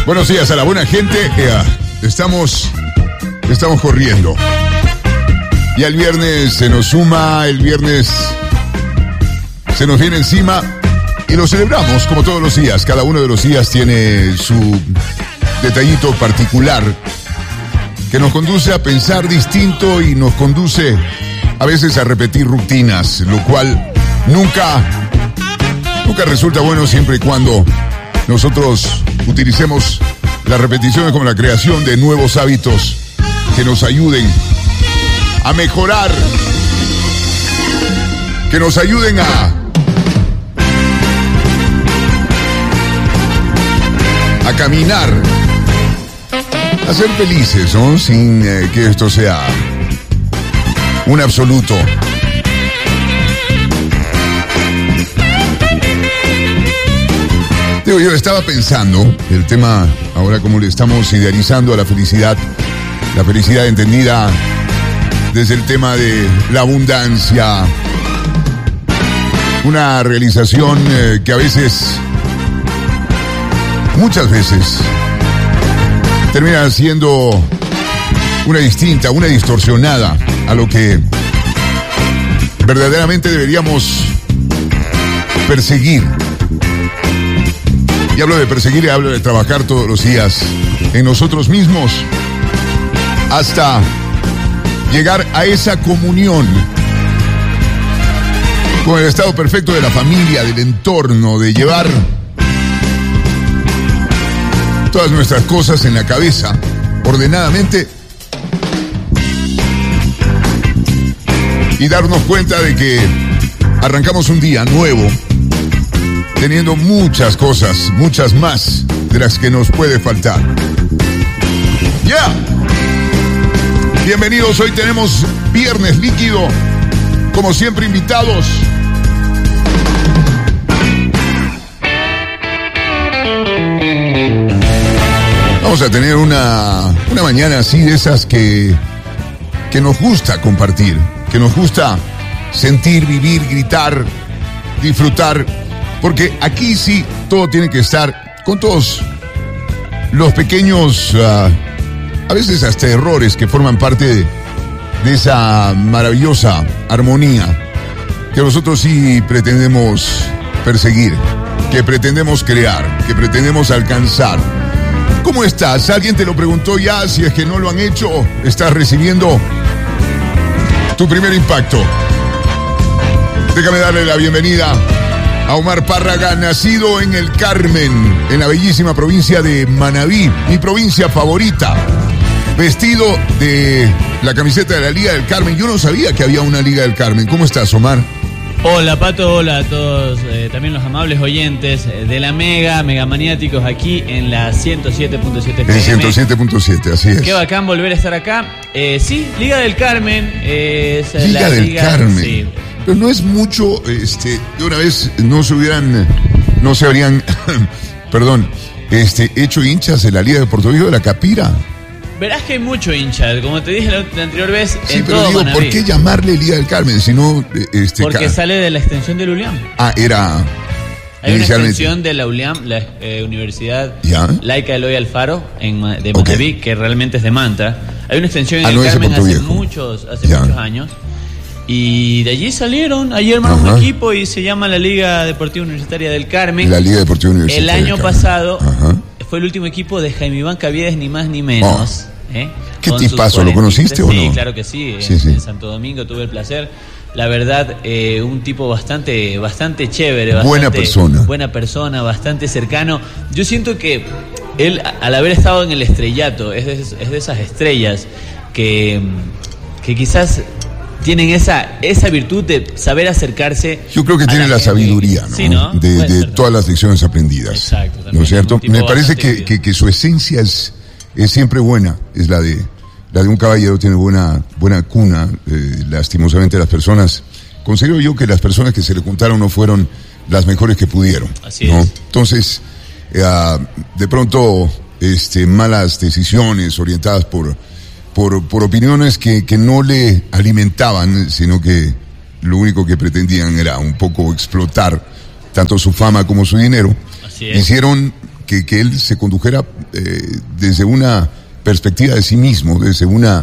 Buenos días a la buena gente. Estamos corriendo. Ya el viernes se nos suma, el viernes se nos viene encima y lo celebramos como todos los días. Cada uno de los días tiene su detallito particular que nos conduce a pensar distinto y nos conduce a veces a repetir rutinas, lo cual nunca resulta bueno siempre y cuando nosotros utilicemos las repeticiones como la creación de nuevos hábitos que nos ayuden a mejorar, que nos ayuden a caminar, a ser felices, ¿no? Sin que esto sea un absoluto. Yo estaba pensando, el tema, ahora como le estamos idealizando a la felicidad entendida desde el tema de la abundancia, una realización que a veces, muchas veces, termina siendo una distinta, una distorsionada a lo que verdaderamente deberíamos perseguir. Y hablo de perseguir y hablo de trabajar todos los días en nosotros mismos hasta llegar a esa comunión con el estado perfecto de la familia, del entorno, de llevar todas nuestras cosas en la cabeza, ordenadamente, y darnos cuenta de que arrancamos un día nuevo, teniendo muchas cosas, muchas más de las que nos puede faltar. ¡Ya! Bienvenidos, hoy tenemos Viernes Líquido, como siempre invitados. Vamos a tener una mañana así de esas que nos gusta compartir, que nos gusta sentir, vivir, gritar, disfrutar. Porque aquí sí todo tiene que estar con todos los pequeños, a veces hasta errores que forman parte de esa maravillosa armonía que nosotros sí pretendemos perseguir, que pretendemos crear, que pretendemos alcanzar. ¿Cómo estás? ¿Alguien te lo preguntó ya? Si es que no lo han hecho, estás recibiendo tu primer impacto. Déjame darle la bienvenida a Omar Párraga, nacido en el Carmen, en la bellísima provincia de Manabí, mi provincia favorita. Vestido de la camiseta de la Liga del Carmen. Yo no sabía que había una Liga del Carmen. ¿Cómo estás, Omar? Hola, Pato. Hola a todos, también los amables oyentes de la Mega Maniáticos aquí en la 107.7 FM. En 107.7, así es. Qué bacán volver a estar acá. Sí, Liga del Carmen. Liga del Carmen. Sí. Pero no es mucho, de una vez no se habrían, perdón, hecho hinchas de la Liga de Puerto Viejo de la Capira. Verás que hay mucho hincha, como te dije la anterior vez, sí, en pero todo digo, Manabí. ¿por qué llamarle Liga del Carmen si no, Porque sale de la extensión del ULIAM. Era... Hay una extensión de la ULIAM, la Universidad Laica Eloy Alfaro, de Manabí, que realmente es de Manta. Hay una extensión en el Carmen hace muchos años. Y de allí salieron, ayer armaron un equipo y se llama la Liga Deportiva Universitaria del Carmen. La Liga Deportiva Universitaria El año pasado fue el último equipo de Jaime Iván Caviedes, ni más ni menos. ¿Qué tipazo? ¿Lo conociste o no? Sí, claro que sí. En Santo Domingo tuve el placer. La verdad, un tipo bastante chévere. Buena persona, bastante cercano. Yo siento que él, al haber estado en el estrellato, es de esas estrellas que quizás tienen esa virtud de saber acercarse. Yo creo que tiene la sabiduría, ¿no? Sí, ¿no? De todas las lecciones aprendidas. Exacto. ¿No es cierto? Me parece que su esencia es siempre buena. Es la de un caballero, tiene buena cuna. Lastimosamente las personas, considero yo que las personas que se le juntaron no fueron las mejores que pudieron. Así ¿no? es. Entonces, de pronto, malas decisiones orientadas por opiniones que no le alimentaban, sino que lo único que pretendían era un poco explotar tanto su fama como su dinero. Así es. Hicieron que él se condujera desde una perspectiva de sí mismo, desde una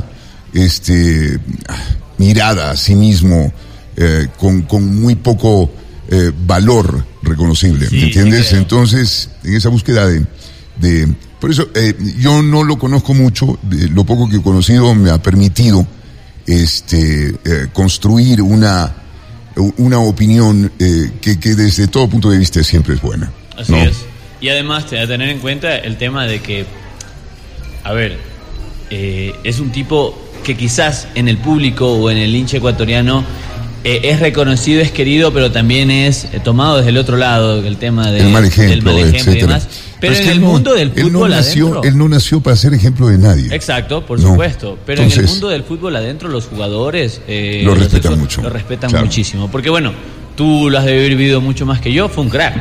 mirada a sí mismo con muy poco valor reconocible, ¿me entiendes? Sí, entonces, en esa búsqueda de por eso yo no lo conozco mucho, lo poco que he conocido me ha permitido construir una opinión que desde todo punto de vista siempre es buena. Así ¿no? Es. Y además te da que tener en cuenta el tema de que, a ver, es un tipo que quizás en el público o en el hincha ecuatoriano es reconocido, es querido, pero también es tomado desde el otro lado, el tema del mal ejemplo y demás. Pero en el mundo del fútbol adentro... Él no nació para ser ejemplo de nadie. Exacto, por supuesto. Pero entonces, en el mundo del fútbol adentro los jugadores... lo respetan mucho. Lo respetan muchísimo. Porque bueno, tú lo has de haber vivido mucho más que yo, fue un crack.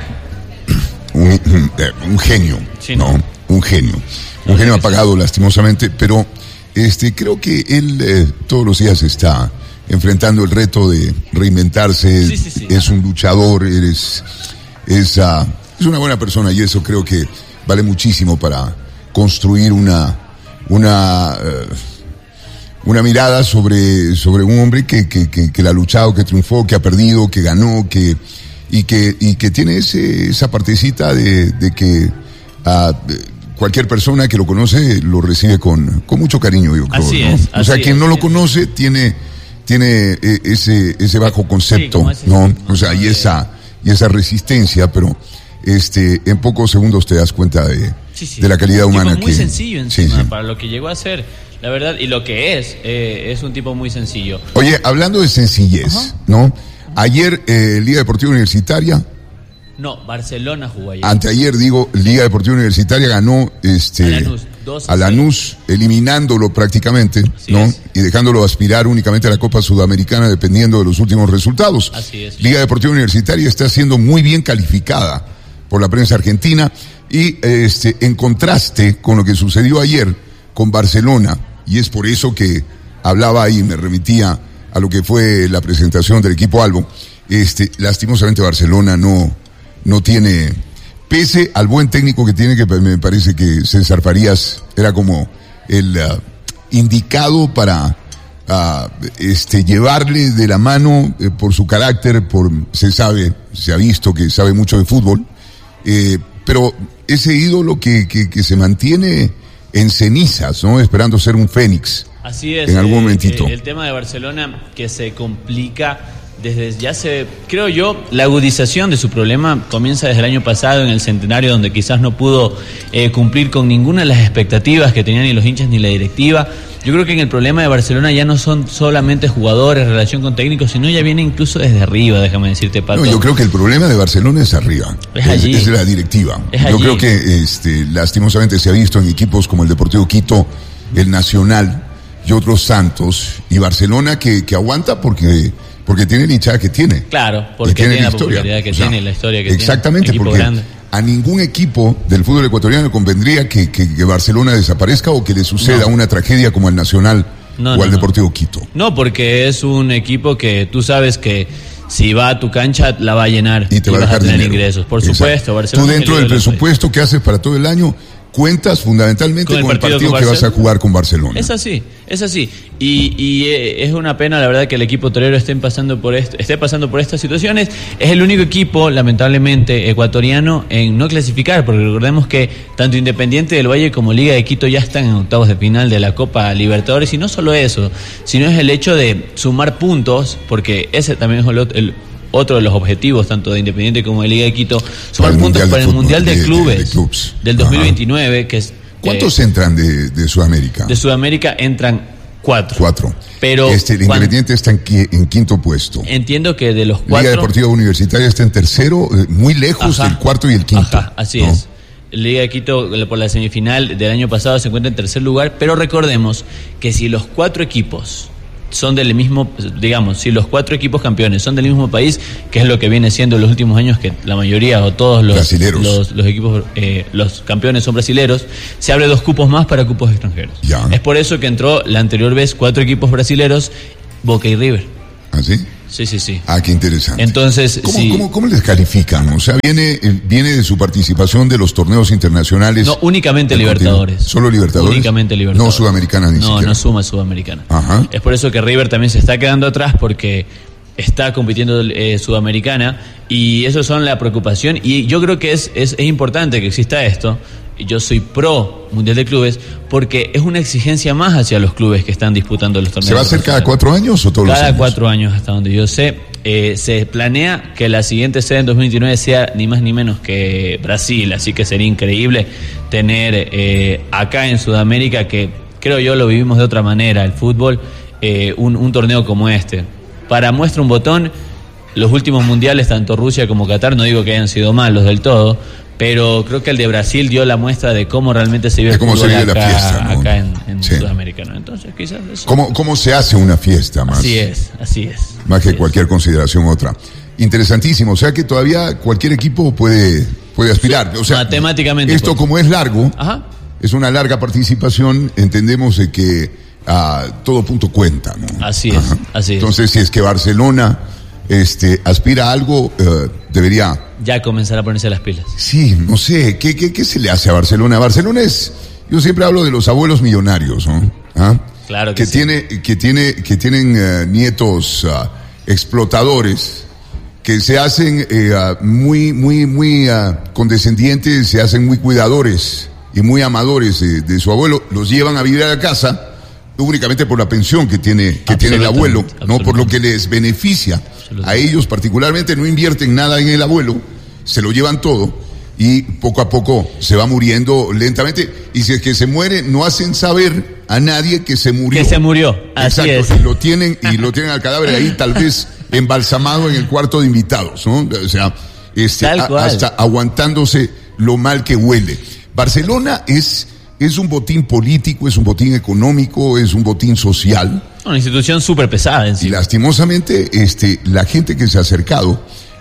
Un genio, sí, ¿no? Un genio. Un genio apagado, lastimosamente, pero creo que él todos los días está enfrentando el reto de reinventarse. Sí. Es un luchador, es una buena persona, y eso creo que vale muchísimo para construir una mirada sobre un hombre que la ha luchado, que triunfó, que ha perdido, que ganó, y que tiene esa partecita de que cualquier persona que lo conoce lo recibe con mucho cariño, yo creo. Así ¿no? Es, o sea, quien no lo conoce tiene ese bajo concepto, sí, ¿no? O sea, y esa resistencia, pero en pocos segundos te das cuenta de la calidad humana. Muy sencillo encima, para lo que llegó a ser, la verdad, y lo que es un tipo muy sencillo. Oye, hablando de sencillez, ¿no? Ayer, Liga Deportiva Universitaria. No, Barcelona jugó ayer. Anteayer, Liga Deportiva Universitaria ganó a Lanús, eliminándolo prácticamente, así ¿no? Es. Y dejándolo aspirar únicamente a la Copa Sudamericana dependiendo de los últimos resultados. Así es. Liga Deportiva Universitaria está siendo muy bien calificada por la prensa argentina y en contraste con lo que sucedió ayer con Barcelona, y es por eso que hablaba ahí, me remitía a lo que fue la presentación del equipo Albo. Lastimosamente Barcelona no tiene, pese al buen técnico que tiene, que me parece que César Farías era como el indicado para llevarle de la mano por su carácter, se ha visto que sabe mucho de fútbol, pero ese ídolo que se mantiene en cenizas, ¿no? Esperando ser un fénix. Así es. En algún momentito. El tema de Barcelona que se complica desde ya creo yo, la agudización de su problema comienza desde el año pasado en el centenario, donde quizás no pudo cumplir con ninguna de las expectativas que tenían ni los hinchas ni la directiva. Yo creo que en el problema de Barcelona ya no son solamente jugadores, relación con técnicos, sino ya viene incluso desde arriba, déjame decirte, Pato. No, yo creo que el problema de Barcelona es arriba, es la directiva. Yo creo que lastimosamente se ha visto en equipos como el Deportivo Quito, el Nacional y otros Santos, y Barcelona que aguanta porque tiene el hinchada que tiene. Claro, porque tiene la popularidad que tiene, la historia que exactamente, tiene. Exactamente, porque a ningún equipo del fútbol ecuatoriano convendría que Barcelona desaparezca o que le suceda una tragedia como al Nacional o al Deportivo Quito. No, porque es un equipo que tú sabes que si va a tu cancha la va a llenar y te va a dejar tener dinero. Ingresos. Por supuesto, Barcelona. Tú dentro del presupuesto que haces para todo el año cuentas fundamentalmente con el partido que vas a jugar con Barcelona. Es así. Y es una pena, la verdad, que el equipo torero esté pasando por estas situaciones. Es el único equipo, lamentablemente, ecuatoriano en no clasificar, porque recordemos que tanto Independiente del Valle como Liga de Quito ya están en octavos de final de la Copa Libertadores, y no solo eso, sino es el hecho de sumar puntos, porque ese también es otro de los objetivos, tanto de Independiente como de Liga de Quito, sumar puntos para el Mundial de Clubes del 2029, que es... ¿Cuántos entran de Sudamérica? De Sudamérica entran 4. Pero el Independiente está en quinto puesto. Entiendo que de los 4... Liga Deportiva Universitaria está en tercero, muy lejos del cuarto y el quinto. Así es. Liga de Quito, por la semifinal del año pasado, se encuentra en tercer lugar, pero recordemos que si los 4 equipos son del mismo, digamos, si los 4 equipos campeones son del mismo país, que es lo que viene siendo en los últimos años, que la mayoría o todos los equipos, los campeones son brasileros, se abre 2 cupos más para cupos extranjeros. Ya. Es por eso que entró la anterior vez 4 equipos brasileros, Boca y River. ¿Ah, sí? Sí. Ah, qué interesante. Entonces, ¿Cómo les califican? O sea, viene de su participación de los torneos internacionales. No, únicamente Libertadores. ¿Solo Libertadores? Únicamente Libertadores. No Sudamericana ni siquiera. No suma Sudamericana. Ajá. Es por eso que River también se está quedando atrás, porque está compitiendo Sudamericana, y eso son la preocupación, y yo creo que es importante que exista esto. Yo soy pro Mundial de Clubes porque es una exigencia más hacia los clubes que están disputando los torneos. ¿Se va a hacer cada 4 años o todos los años? Cada 4 años, hasta donde yo sé. Se planea que la siguiente sede en 2029 sea ni más ni menos que Brasil, así que sería increíble tener acá en Sudamérica, que creo yo lo vivimos de otra manera, el fútbol, un torneo como este. Para muestra un botón, los últimos mundiales, tanto Rusia como Qatar, no digo que hayan sido malos del todo, pero creo que el de Brasil dio la muestra de cómo realmente se vive el fútbol acá, la fiesta, ¿no? Acá en Sudamérica, ¿no? Entonces quizás eso. ¿Cómo se hace una fiesta más? Así es. Más que cualquier consideración otra. Interesantísimo, o sea que todavía cualquier equipo puede aspirar. O sea, matemáticamente. Esto como es largo, es una larga participación, entendemos de que todo punto cuenta, ¿no? Así es. Entonces, si es que Barcelona aspira a algo, debería ya comenzar a ponerse las pilas. Sí, no sé, ¿qué se le hace a Barcelona? Barcelona yo siempre hablo de los abuelos millonarios, ¿no? Claro que sí. Que tienen nietos explotadores, que se hacen muy condescendientes, se hacen muy cuidadores y muy amadores de su abuelo, los llevan a vivir a la casa únicamente por la pensión que tiene el abuelo, no por lo que les beneficia a ellos particularmente. No invierten nada en el abuelo, se lo llevan todo y poco a poco se va muriendo lentamente, y si es que se muere no hacen saber a nadie que se murió. Así exacto, es. y lo tienen al cadáver ahí tal vez embalsamado en el cuarto de invitados, ¿no? O sea, hasta aguantándose lo mal que huele. Barcelona es un botín político, es un botín económico, es un botín social. Una institución súper pesada en sí. Y lastimosamente, la gente que se ha acercado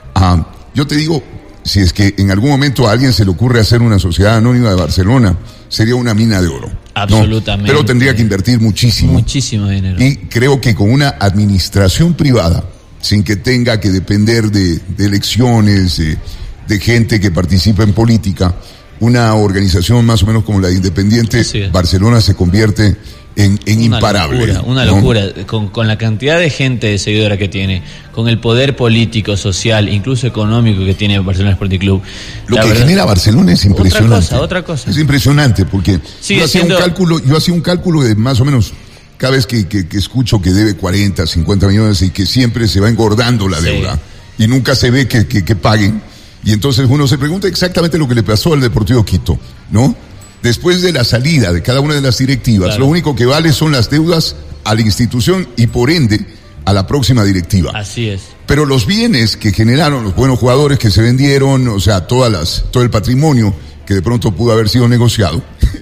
yo te digo, si es que en algún momento a alguien se le ocurre hacer una sociedad anónima de Barcelona, sería una mina de oro. Absolutamente. ¿no? Pero tendría que invertir muchísimo. Muchísimo dinero. Y creo que con una administración privada, sin que tenga que depender de elecciones, de gente que participa en política, una organización más o menos como la de Independiente, Barcelona se convierte en imparable. Una locura. Con la cantidad de gente de seguidora que tiene, con el poder político, social, incluso económico que tiene Barcelona Sporting Club. Lo que genera Barcelona es impresionante. Otra cosa. Es impresionante porque yo hacía un cálculo de más o menos, cada vez que escucho que debe 40, 50 millones y que siempre se va engordando la deuda y nunca se ve que paguen. Y entonces uno se pregunta exactamente lo que le pasó al Deportivo Quito, ¿no? Después de la salida de cada una de las directivas, lo único que vale son las deudas a la institución y por ende a la próxima directiva. Así es. Pero los bienes que generaron, los buenos jugadores que se vendieron, o sea, todo el patrimonio que de pronto pudo haber sido negociado,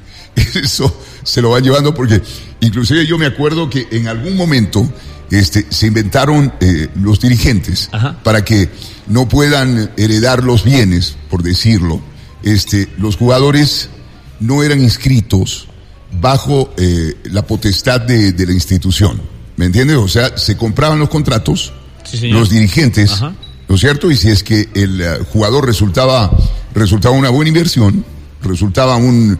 eso se lo van llevando, porque inclusive yo me acuerdo que en algún momento se inventaron los dirigentes para que no puedan heredar los bienes, por decirlo. Los jugadores no eran inscritos bajo la potestad de la institución, ¿me entiendes? O sea, se compraban los contratos, los dirigentes, ¿no es cierto? Y si es que el jugador resultaba una buena inversión, resultaba un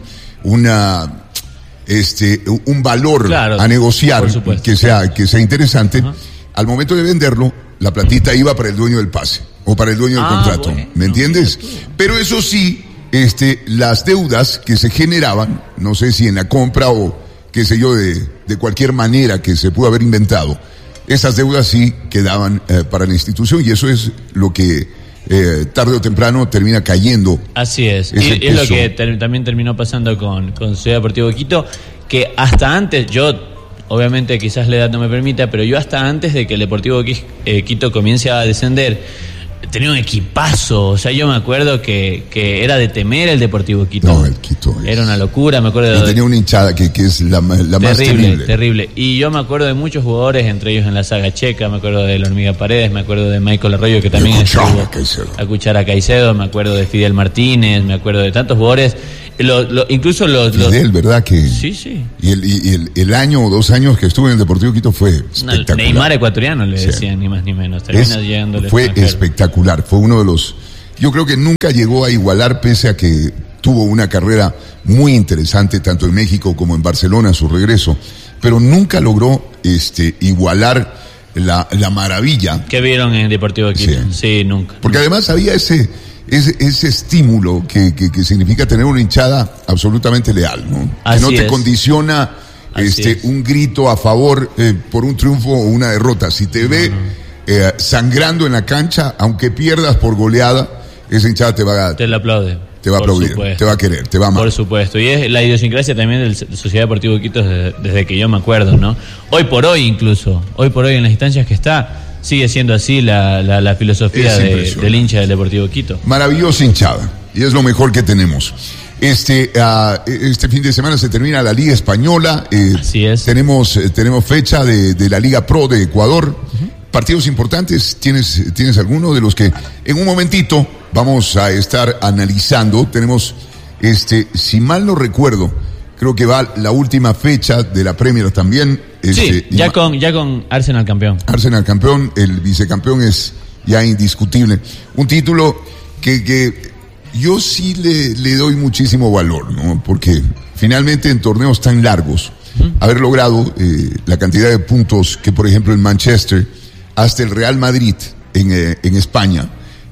valor a negociar que sea interesante, al momento de venderlo, la platita iba para el dueño del pase o para el dueño del contrato, ¿me entiendes? Pero eso sí, las deudas que se generaban, no sé si en la compra o qué sé yo, de cualquier manera que se pudo haber inventado, esas deudas sí quedaban para la institución, y eso es lo que tarde o temprano termina cayendo. Así es, y es lo que también terminó pasando con Ciudad Deportivo Quito, que hasta antes, yo obviamente quizás la edad no me permita, pero yo hasta antes de que el Deportivo Quito comience a descender, tenía un equipazo. O sea, yo me acuerdo que era de temer el Deportivo Quito. No, el Quito era una locura, me acuerdo. Y tenía una hinchada que es la más terrible. Terrible. Y yo me acuerdo de muchos jugadores, entre ellos en la saga checa, me acuerdo de la Hormiga Paredes, me acuerdo de Michael Arroyo, que también estuvo a Caicedo, me acuerdo de Fidel Martínez, me acuerdo de tantos jugadores Incluso Fidel, ¿verdad? Que sí. Y el año o 2 años que estuve en el Deportivo Quito fue espectacular. Neymar ecuatoriano le decían, ni más ni menos. Fue espectacular. Fue uno de los... Yo creo que nunca llegó a igualar, pese a que tuvo una carrera muy interesante, tanto en México como en Barcelona, a su regreso, pero nunca logró igualar la maravilla que vieron en Deportivo Quito. Sí, nunca. Porque además había ese estímulo que significa tener una hinchada absolutamente leal, ¿no? Que no te condiciona un grito a favor por un triunfo o una derrota. Si te ve sangrando en la cancha, aunque pierdas por goleada, esa hinchada te la aplaude. Te va a aplaudir, supuesto. Te va a querer, te va a amar. Por supuesto, y es la idiosincrasia también de la Sociedad Deportiva Quito desde que yo me acuerdo, ¿no? Hoy por hoy en las instancias que está, sigue siendo así la filosofía del hincha del Deportivo Quito. Maravillosa hinchada, y es lo mejor que tenemos. Este fin de semana se termina la Liga Española. Así es. Tenemos fecha de la Liga Pro de Ecuador. Partidos importantes, ¿tienes alguno de los que en un momentito vamos a estar analizando? Tenemos, si mal no recuerdo, creo que va la última fecha de la Premier también. Sí, ya con Arsenal campeón. Arsenal campeón, el vicecampeón es ya indiscutible. Un título que yo sí le doy muchísimo valor, ¿no? Porque finalmente en torneos tan largos, haber logrado la cantidad de puntos que, por ejemplo, en Manchester, hasta el Real Madrid en España,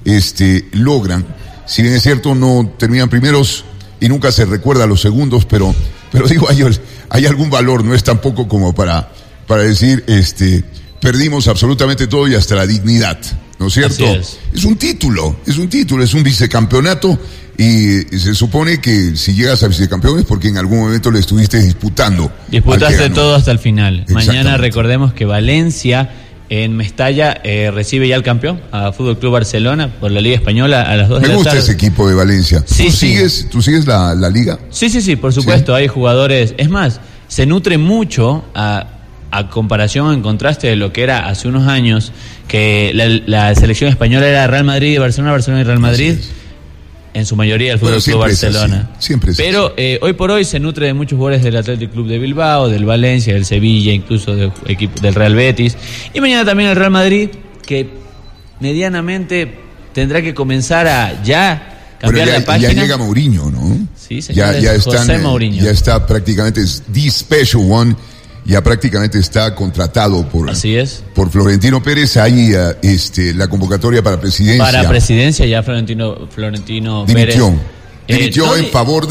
logran. Si bien es cierto, no terminan primeros y nunca se recuerda a los segundos, pero digo, hay algún valor, no es tampoco como para decir, perdimos absolutamente todo y hasta la dignidad, ¿no es cierto? Es un título, es un vicecampeonato, y se supone que si llegas a vicecampeón es porque en algún momento le estuviste disputando. Disputaste todo hasta el final. Mañana recordemos que Valencia en Mestalla recibe ya al campeón, a Fútbol Club Barcelona, por la Liga Española a las 2 de la tarde. Me gusta ese equipo de Valencia. Sí, ¿Tú sigues la liga? Sí, por supuesto. ¿Sí? Hay jugadores. Es más, se nutre mucho a comparación, en contraste de lo que era hace unos años, que la selección española era Real Madrid y Barcelona y Real Madrid. En su mayoría el Fútbol Club Barcelona. Siempre es así. Pero hoy por hoy se nutre de muchos jugadores del Athletic Club de Bilbao, del Valencia, del Sevilla, incluso del Real Betis. Y mañana también el Real Madrid, que medianamente tendrá que comenzar a cambiar la página. Ya llega Mourinho, ¿no? Sí, señor. José Mourinho. Ya está prácticamente, es the special one. Ya prácticamente está contratado por Florentino Pérez. Hay la convocatoria para presidencia. Para presidencia ya Florentino Pérez dimitió en favor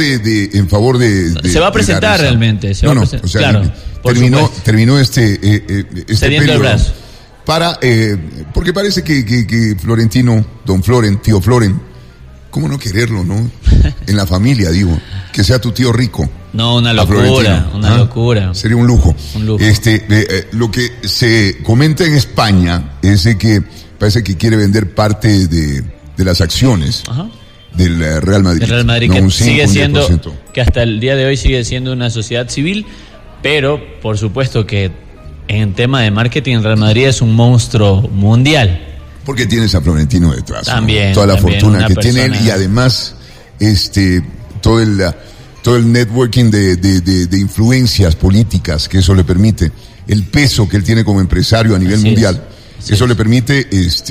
de se va a presentar realmente. Terminó este cediendo el brazo. Porque parece que Florentino, tío Floren, ¿cómo no quererlo, no? En la familia, digo, que sea tu tío rico. No, una locura. Sería un lujo. Lo que se comenta en España es que parece que quiere vender parte de las acciones del Real Madrid. El Real Madrid, que sigue siendo, que hasta el día de hoy sigue siendo una sociedad civil, pero por supuesto que en tema de marketing el Real Madrid es un monstruo mundial. Porque tienes a Florentino detrás. También. ¿No? Toda la fortuna que tiene él, y además todo el networking de influencias políticas que eso le permite, el peso que él tiene como empresario a nivel mundial, eso le permite,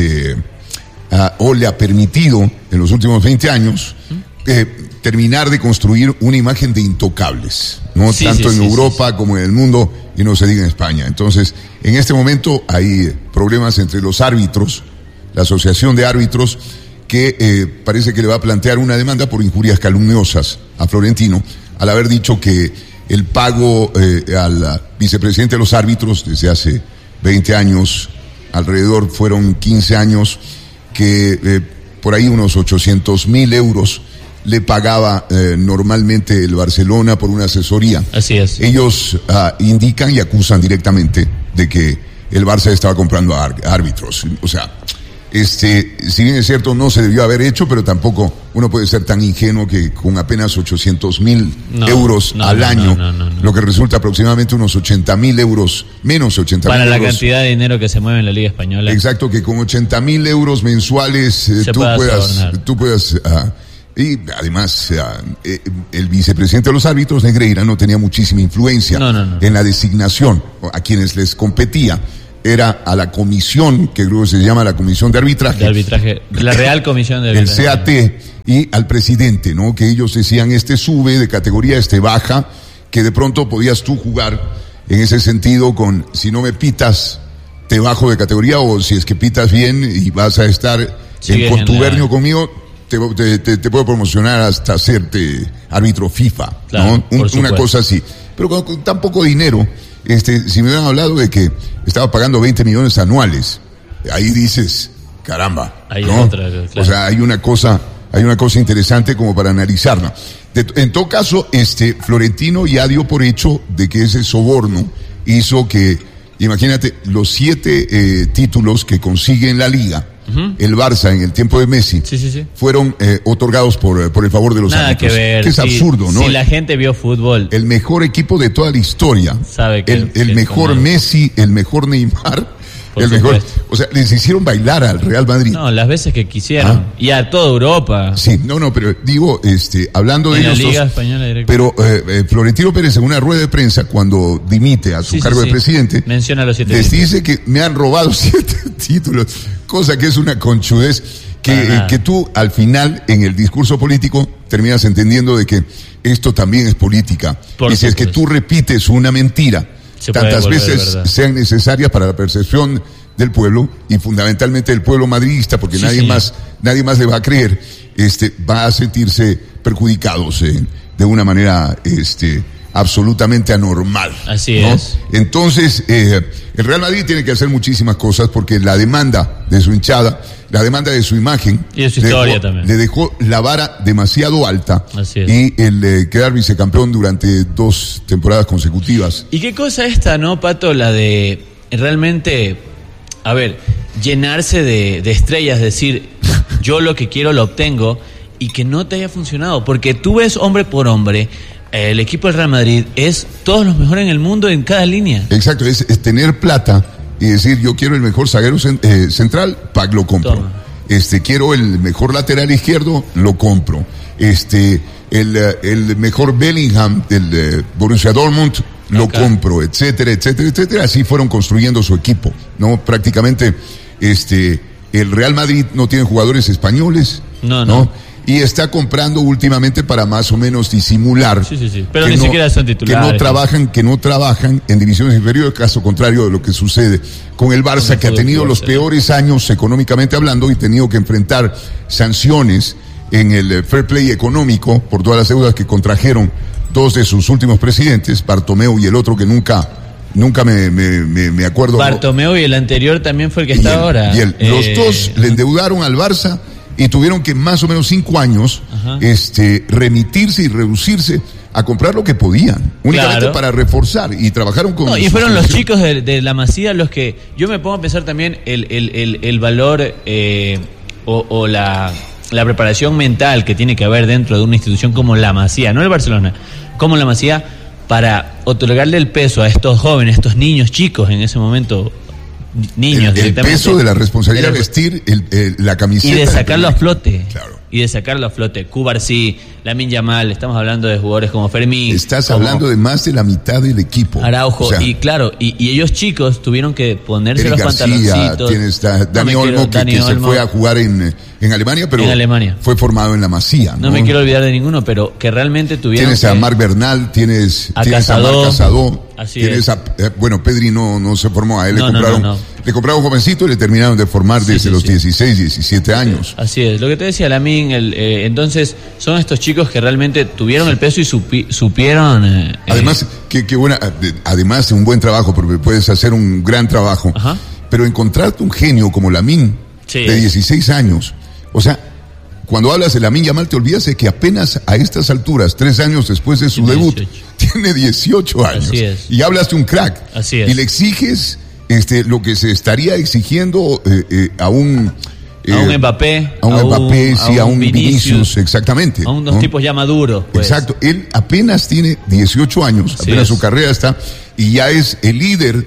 o le ha permitido en los últimos 20 años terminar de construir una imagen de intocables, ¿no? Tanto en Europa como en el mundo, y no se diga en España. Entonces, en este momento hay problemas entre los árbitros, la Asociación de Árbitros, que parece que le va a plantear una demanda por injurias calumniosas a Florentino, al haber dicho que el pago al vicepresidente de los árbitros desde hace 20 años, alrededor fueron 15 años, que por ahí unos 800,000 euros le pagaba normalmente el Barcelona por una asesoría. Así es. Ellos indican y acusan directamente de que el Barça estaba comprando árbitros. O sea, si bien es cierto, no se debió haber hecho, pero tampoco uno puede ser tan ingenuo que con apenas 800,000 euros al año, lo que resulta aproximadamente unos 80,000 euros, menos 80,000 euros. Para la cantidad de dinero que se mueve en la Liga Española. Exacto, que con 80,000 euros mensuales tú puedas Y además, el vicepresidente de los árbitros, Negreira, no tenía muchísima influencia en la designación. A quienes les competía era a la comisión, que creo que se llama la Comisión de Arbitraje. La Real Comisión de Arbitraje. El CAT, y al presidente, ¿no? Que ellos decían, este sube de categoría, este baja, que de pronto podías tú jugar en ese sentido con, si no me pitas, te bajo de categoría, o si es que pitas bien y vas a estar en contubernio conmigo, te puedo promocionar hasta hacerte árbitro FIFA, claro, ¿no? Una cosa así. Pero con tan poco dinero, si me hubieran hablado de que estaba pagando 20 millones anuales, ahí dices, caramba, ¿no? Claro. O sea, hay una cosa interesante como para analizarla. En todo caso, Florentino ya dio por hecho de que ese soborno hizo que, imagínate, los 7 títulos que consigue en la Liga, el Barça en el tiempo de Messi, fueron otorgados por el favor de los árbitros. Que es absurdo, ¿no? Si la gente vio fútbol. El mejor equipo de toda la historia. Sabe que el mejor Messi, el mejor Neymar. O sea, les hicieron bailar al Real Madrid. No, las veces que quisieron. Y a toda Europa. Sí, pero digo, hablando de ellos. En la Liga Española directa. Pero Florentino Pérez, en una rueda de prensa, cuando dimite a su cargo de presidente, menciona los 7 les dice que me han robado 7 títulos, cosa que es una conchudez que tú, al final, en el discurso político, terminas entendiendo de que esto también es política. Y si es que tú repites una mentira, tantas veces sean necesarias para la percepción del pueblo, y fundamentalmente del pueblo madridista, porque nadie más le va a creer, va a sentirse perjudicados de una manera absolutamente anormal. Así es. Entonces, el Real Madrid tiene que hacer muchísimas cosas, porque la demanda de su hinchada, la demanda de su imagen, y de su historia también, le dejó la vara demasiado alta. Así es. Y el quedar vicecampeón durante 2 temporadas consecutivas. ¿Y qué cosa esta, no, Pato? La de realmente, llenarse de estrellas, decir, yo lo que quiero lo obtengo, y que no te haya funcionado, porque tú ves hombre por hombre, el equipo del Real Madrid es todos los mejores en el mundo en cada línea. Exacto, es tener plata y decir, yo quiero el mejor zaguero central, lo compro. Toma. Quiero el mejor lateral izquierdo, lo compro. El mejor Bellingham del Borussia Dortmund, lo compro, etcétera, etcétera, etcétera. Así fueron construyendo su equipo, ¿no? Prácticamente, el Real Madrid no tiene jugadores españoles, ¿no? Y está comprando últimamente para más o menos disimular. Sí. Pero ni siquiera son titulares. Que no trabajan en divisiones inferiores, caso contrario de lo que sucede con el Barça, que ha tenido los peores años económicamente hablando, y tenido que enfrentar sanciones en el fair play económico por todas las deudas que contrajeron 2 de sus últimos presidentes, Bartomeu y el otro que nunca me acuerdo. Bartomeu, y el anterior también fue el que está ahora. Los 2 le endeudaron al Barça y tuvieron que más o menos 5 años remitirse y reducirse a comprar lo que podían, únicamente para reforzar, y trabajaron con... y fueron los chicos de la Masía los que... Yo me pongo a pensar también el valor o la preparación mental que tiene que haber dentro de una institución como la Masía, no el Barcelona, como la Masía, para otorgarle el peso a estos jóvenes, estos niños chicos en ese momento... Niños, el peso de la responsabilidad de vestir la camiseta. Y de sacarlo a flote. Claro. Y de sacarlo a flote. Cubarsí, Lamine Yamal, estamos hablando de jugadores como Fermín. Estás hablando de más de la mitad del equipo. Araujo, y claro, y ellos chicos tuvieron que ponerse Eric los García, pantaloncitos. Tienes Dani Olmo, que se fue a jugar en Alemania, pero fue formado en la Masía. No me quiero olvidar de ninguno, pero que realmente tuvieron. Tienes a Marc Bernal, tienes a Marc Casado. Así tienes es. Pedri no se formó, a él le compraron un jovencito y le terminaron de formar desde los 16, 17 años. Así es, lo que te decía Lamín, entonces son estos chicos que realmente tuvieron el peso y supieron... Además, además de un buen trabajo, porque puedes hacer un gran trabajo, pero encontrarte un genio como Lamín, de 16 años, o sea, cuando hablas de Lamine Yamal te olvidas de que apenas a estas alturas, 3 años después de su debut, tiene 18 años. Así es. Y hablas de un crack. Así es. Y le exiges lo que se estaría exigiendo a un Mbappé, a un Vinicius, exactamente. A unos tipos ya maduros. Pues. Exacto. Él apenas tiene 18 años, apenas su carrera está, y ya es el líder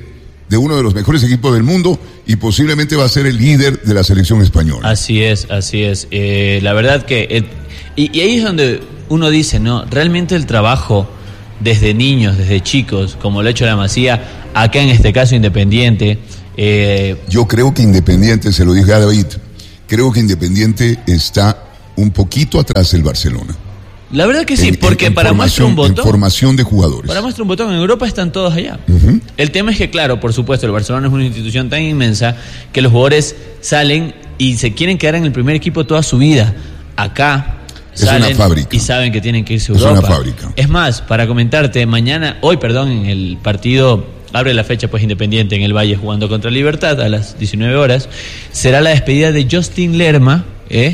de uno de los mejores equipos del mundo y posiblemente va a ser el líder de la selección española. Así es. La verdad que... y ahí es donde uno dice, ¿no? Realmente el trabajo desde niños, desde chicos, como lo ha hecho la Masía, acá en este caso Independiente... Yo creo que Independiente, se lo dije a David, creo que Independiente está un poquito atrás del Barcelona. La verdad que sí, porque para muestra un botón... En formación de jugadores. Para muestra un botón, en Europa están todos allá. Uh-huh. El tema es que, claro, por supuesto, el Barcelona es una institución tan inmensa que los jugadores salen y se quieren quedar en el primer equipo toda su vida. Acá salen una fábrica. Y saben que tienen que irse a Europa. Es una fábrica. Es más, para comentarte, en el partido... Abre la fecha, pues, Independiente en el Valle jugando contra Libertad a las 19 horas. Será la despedida de Justin Lerma,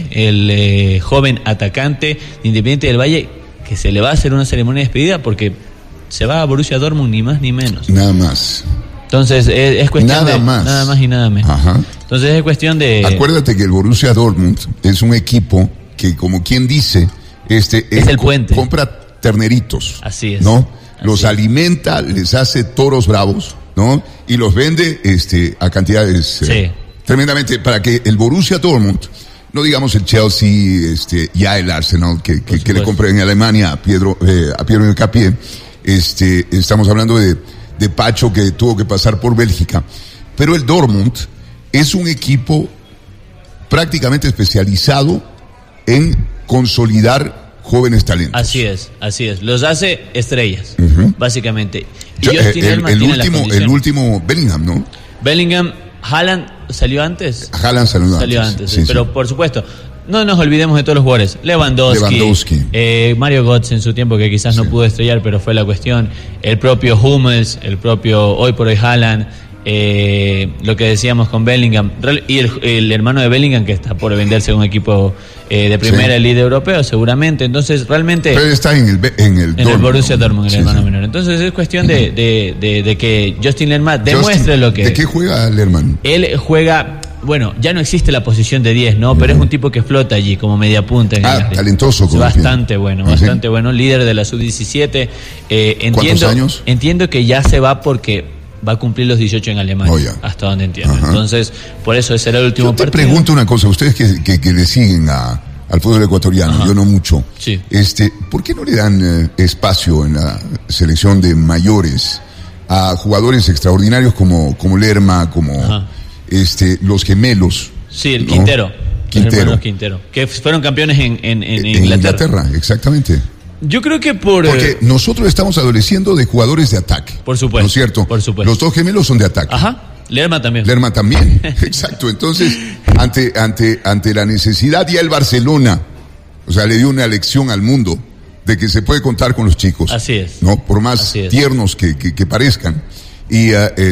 el joven atacante de Independiente del Valle, que se le va a hacer una ceremonia de despedida porque se va a Borussia Dortmund, ni más ni menos. Nada más. Entonces, es cuestión nada más. Nada más y nada menos. Ajá. Entonces, es cuestión de... Acuérdate que el Borussia Dortmund es un equipo que, como quien dice, es el puente. Compra terneritos. Así es. ¿No? Los alimenta, les hace toros bravos, ¿no? Y los vende a cantidades tremendamente, para que el Borussia Dortmund, no digamos el Chelsea, ya el Arsenal, que le compré en Alemania a Piero Hincapié, estamos hablando de Pacho, que tuvo que pasar por Bélgica. Pero el Dortmund es un equipo prácticamente especializado en consolidar jóvenes talentos. Así es. Los hace estrellas, básicamente. Y el último Bellingham, ¿no? Bellingham, Haaland salió antes. Haaland salió antes. Sí, pero por supuesto, no nos olvidemos de todos los jugadores. Lewandowski. Mario Götze en su tiempo, que quizás no pudo estrellar, pero fue la cuestión. El propio Hummels, el propio hoy por hoy Haaland. Lo que decíamos con Bellingham y el hermano de Bellingham, que está por venderse a un equipo de primera liga europeo seguramente. Entonces realmente pero está en el Borussia Dortmund, el hermano menor. Entonces es cuestión de que Justin Lerma demuestre lo que... ¿De qué juega Lerman? Él juega... Bueno, ya no existe la posición de 10, ¿no? Pero es un tipo que flota allí como media punta. Talentoso. Bastante bueno, líder de la sub-17. ¿Cuántos años? Entiendo que ya se va porque va a cumplir los 18 en Alemania, hasta donde entiendo. Ajá. Entonces, por eso ese será el último partido. Yo te pregunto una cosa, ustedes que le siguen al fútbol ecuatoriano, yo no mucho, sí. ¿Por qué no le dan espacio en la selección de mayores a jugadores extraordinarios como Lerma, como los gemelos? Sí, el ¿no? Quintero, que fueron campeones en Inglaterra, exactamente. Yo creo que porque nosotros estamos adoleciendo de jugadores de ataque. Por supuesto. ¿No es cierto? Por supuesto. Los dos gemelos son de ataque. Ajá. Lerma también. Exacto. Entonces, ante la necesidad, ya el Barcelona, le dio una lección al mundo de que se puede contar con los chicos. Así es. ¿No? Por más tiernos que parezcan. Y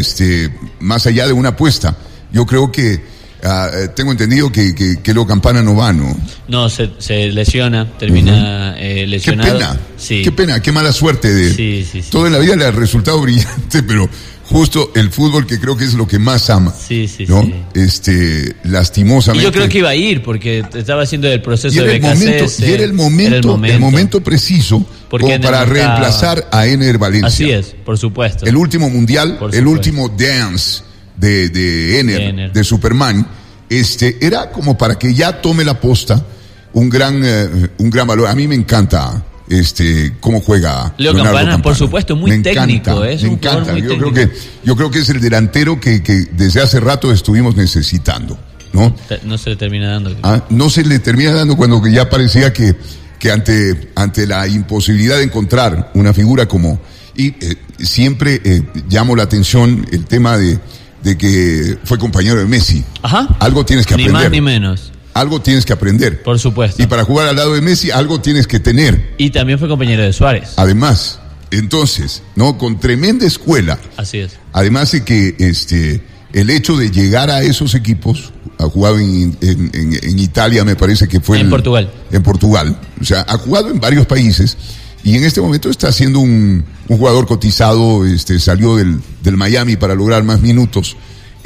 más allá de una apuesta, yo creo que tengo entendido que Leo Campana no va, ¿no? No, se lesiona, termina lesionado. Qué pena, sí. Qué pena, qué mala suerte. Sí. Todo en la vida le ha resultado brillante, pero justo el fútbol, que creo que es lo que más ama. Sí. ¿No? Lastimosamente. Y yo creo que iba a ir, porque estaba haciendo el proceso de BKC. Y era el momento preciso como para reemplazar a Ener Valencia. Así es, por supuesto. El último mundial, el último dance de Ener, de Superman, era como para que ya tome la posta un gran valor. A mí me encanta cómo juega Leo Campana, por supuesto, muy técnico, me encanta. Yo creo que es el delantero que desde hace rato estuvimos necesitando, ¿no? No se le termina dando. No se le termina dando cuando ya parecía que ante la imposibilidad de encontrar una figura como... Y siempre llamo la atención el tema de que fue compañero de Messi. Ajá. Algo tienes que aprender. Ni más ni menos. Algo tienes que aprender. Por supuesto. Y para jugar al lado de Messi, algo tienes que tener. Y también fue compañero de Suárez. Además, entonces, ¿no? Con tremenda escuela. Así es. Además de que el hecho de llegar a esos equipos, ha jugado en Italia, me parece que fue... Portugal. En Portugal. O sea, ha jugado en varios países. Y en este momento está siendo un jugador cotizado, salió del Miami para lograr más minutos,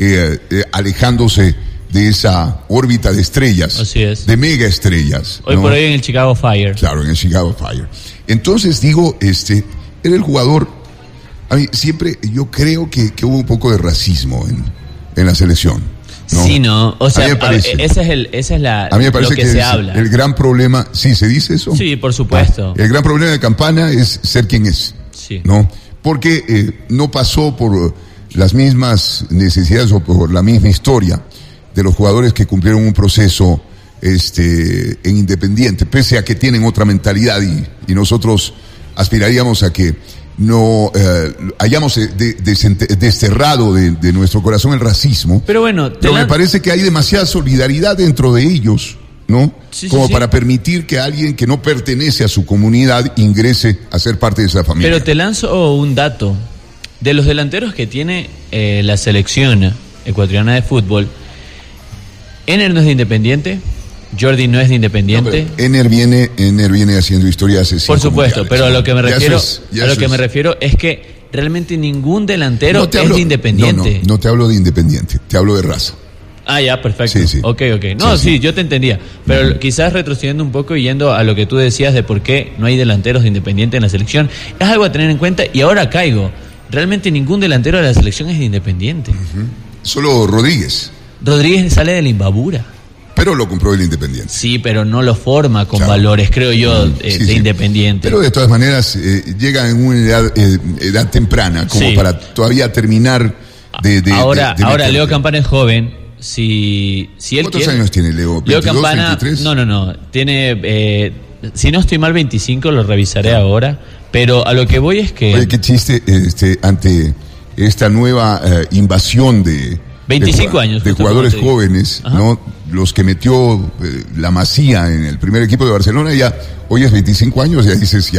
alejándose de esa órbita de estrellas. Así es. De mega estrellas. Hoy por hoy en el Chicago Fire. Claro, en el Chicago Fire. Entonces digo, era el jugador A mí siempre, yo creo que hubo un poco de racismo en la selección, ¿no? Sí, ¿no? O sea, esa es a mí me parece que se habla. El gran problema, ¿sí se dice eso? Sí, por supuesto. El gran problema de Campana es ser quien es, sí, ¿no? Porque no pasó por las mismas necesidades o por la misma historia de los jugadores que cumplieron un proceso en Independiente, pese a que tienen otra mentalidad y nosotros aspiraríamos a que no hayamos desterrado de nuestro corazón el racismo. Pero bueno, me parece que hay demasiada solidaridad dentro de ellos, ¿no? Sí, como para permitir que alguien que no pertenece a su comunidad ingrese a ser parte de esa familia. Pero te lanzo un dato. De los delanteros que tiene la selección ecuatoriana de fútbol, Ener no es de Independiente, Jordi no es de Independiente. No, Ener viene haciendo historia hace 5 Por supuesto, mundiales, pero a lo que me refiero, me refiero es que realmente ningún delantero es de Independiente. No te hablo de Independiente, te hablo de raza. Ah, ya, perfecto. Sí. Ok. No, sí, yo te entendía. Pero quizás retrocediendo un poco y yendo a lo que tú decías de por qué no hay delanteros de Independiente en la selección, es algo a tener en cuenta y ahora caigo. Realmente ningún delantero de la selección es de Independiente. Solo Rodríguez. Rodríguez sale de la Imbabura. Pero lo compró el Independiente. Sí, pero no lo forma con valores, creo yo, de Independiente. Pero de todas maneras, llega en una edad temprana, como para todavía terminar Ahora Leo Campana es joven. Si él ¿Cuántos años tiene Leo? Leo Campana, 23? No. Tiene, si no estoy mal, 25, lo revisaré ahora. Pero a lo que voy es que... Oye, qué chiste, ante esta nueva invasión de 25 años de jugadores jóvenes, ¿no? Los que metió la Masía en el primer equipo de Barcelona, ya hoy es 25 años, ya dices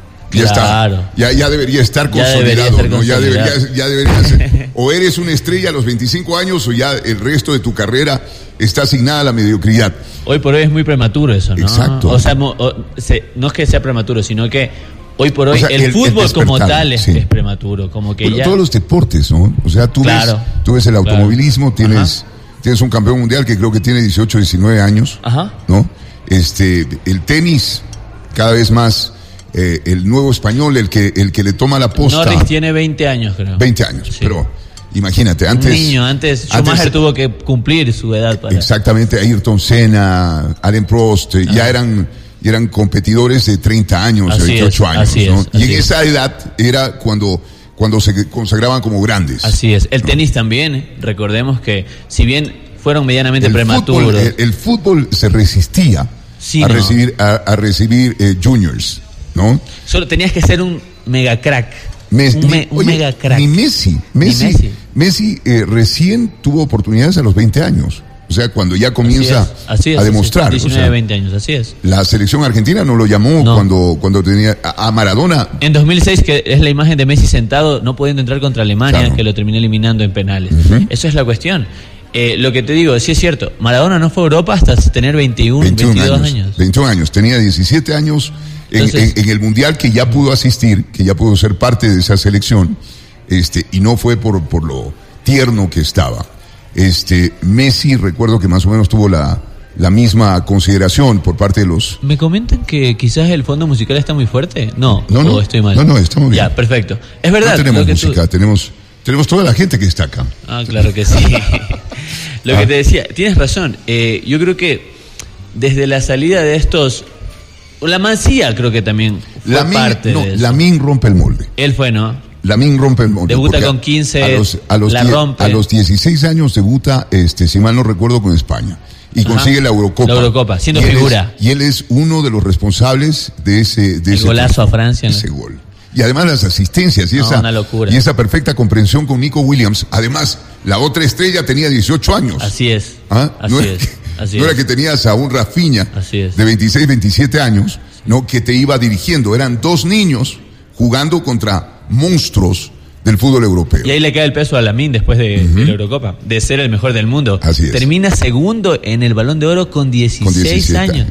Claro. ya debería estar consolidado, ¿no? Ya debería ser. O eres una estrella a los 25 años o ya el resto de tu carrera está asignada a la mediocridad. Hoy por hoy es muy prematuro eso, ¿no? Exacto. O sea, no es que sea prematuro, sino que hoy por hoy el fútbol como tal es prematuro, como que todos los deportes, ¿no? O sea, tú ves el automovilismo, tienes un campeón mundial que creo que tiene 18, 19 años, ¿no? El tenis, cada vez más, el nuevo español, el que le toma la posta. Norris tiene 20 años, creo. 20 años, pero imagínate, antes Schumacher tuvo que cumplir su edad para... Exactamente, Ayrton Senna, Alain Prost, ya eran competidores de 30 años, de 28 años, ¿no? Y en esa edad era cuando se consagraban como grandes. Así es. El tenis también, recordemos que si bien fueron medianamente prematuros. El fútbol se resistía a recibir juniors, ¿no? Solo tenías que ser un mega crack. Un mega crack. Ni Messi recién tuvo oportunidades a los 20 años. O sea, cuando ya comienza a demostrar. 19, 20 años, así es. La selección argentina no lo llamó cuando tenía a Maradona. En 2006, que es la imagen de Messi sentado, no pudiendo entrar contra Alemania, que lo terminó eliminando en penales. Eso es la cuestión. Lo que te digo, sí es cierto, Maradona no fue a Europa hasta tener 22 años. 21 años, tenía 17 años en el Mundial que ya pudo asistir, que ya pudo ser parte de esa selección, y no fue por lo tierno que estaba. Messi, recuerdo que más o menos tuvo la misma consideración por parte de los... Me comentan que quizás el fondo musical está muy fuerte. No, estoy mal. No, estamos bien. Ya, perfecto. Es verdad. No tenemos música, tenemos toda la gente que está acá. Ah, claro que sí. Lo que te decía, tienes razón. Yo creo que desde la salida de estos... La Masía creo que también fue parte de eso. Lamine rompe el molde. Él fue, ¿no? Lamine rompe el molde. Debuta con 15, rompe. A los 16 años debuta, si mal no recuerdo, con España. Y consigue la Eurocopa. La Eurocopa, siendo figura. Y él es uno de los responsables de ese golazo a Francia. Ese gol. Y además las asistencias una locura. Y esa perfecta comprensión con Nico Williams. Además, la otra estrella tenía 18 años. Así es. No era que tenías a un Rafinha de 26, 27 años, no, que te iba dirigiendo. Eran dos niños jugando contra monstruos del fútbol europeo. Y ahí le cae el peso a Lamine después de la Eurocopa, de ser el mejor del mundo. Así es. Termina segundo en el Balón de Oro con 17 años.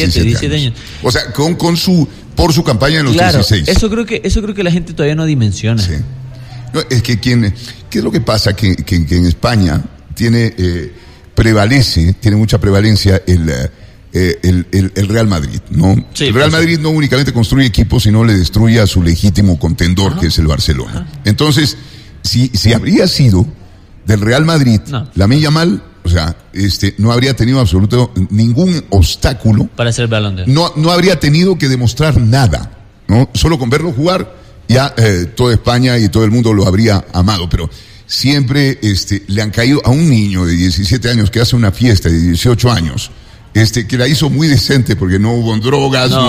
O sea, por su campaña en los 16. Eso creo que la gente todavía no dimensiona. Sí. No, es que ¿qué es lo que pasa? Que en España tiene mucha prevalencia el Real Madrid, ¿no? Sí, el Real Madrid no únicamente construye equipos, sino le destruye a su legítimo contendor, que es el Barcelona. Entonces, si habría sido del Real Madrid, Lamine Yamal, o sea, no habría tenido absoluto ningún obstáculo para ser Balón de Oro. No habría tenido que demostrar nada, ¿no? Solo con verlo jugar, ya toda España y todo el mundo lo habría amado, pero siempre le han caído a un niño de 17 años que hace una fiesta de 18 años, que la hizo muy decente porque no hubo drogas,